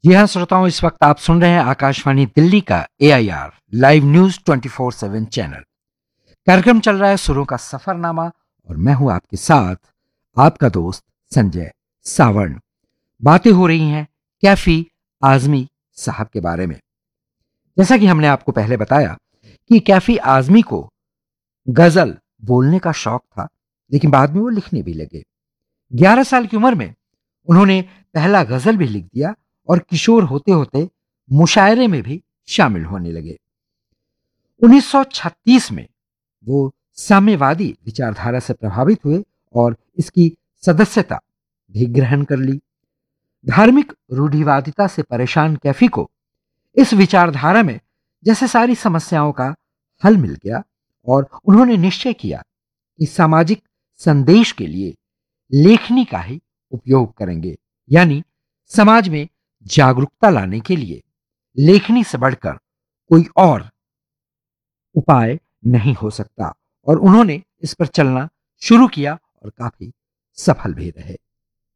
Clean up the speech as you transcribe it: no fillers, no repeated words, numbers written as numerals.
जी हाँ श्रोताओं, इस वक्त आप सुन रहे हैं आकाशवाणी दिल्ली का एआईआर लाइव न्यूज 24/7 चैनल। कार्यक्रम चल रहा है सुरों का सफरनामा और मैं हूं आपके साथ आपका दोस्त संजय सावर्ण। बातें हो रही हैं कैफी आजमी साहब के बारे में। जैसा कि हमने आपको पहले बताया कि कैफी आजमी को गजल बोलने का शौक था, लेकिन बाद में वो लिखने भी लगे। 11 साल की उम्र में उन्होंने पहला गजल भी लिख दिया और किशोर होते होते मुशायरे में भी शामिल होने लगे। 1936 में वो साम्यवादी विचारधारा से प्रभावित हुए और इसकी सदस्यता भी ग्रहण कर ली। धार्मिक रूढ़िवादिता से परेशान कैफी को इस विचारधारा में जैसे सारी समस्याओं का हल मिल गया और उन्होंने निश्चय किया कि सामाजिक संदेश के लिए लेखनी का ही उपयोग करेंगे, यानी समाज में जागरूकता लाने के लिए लेखनी से बढ़कर कोई और उपाय नहीं हो सकता। और उन्होंने इस पर चलना शुरू किया और काफी सफल भी रहे।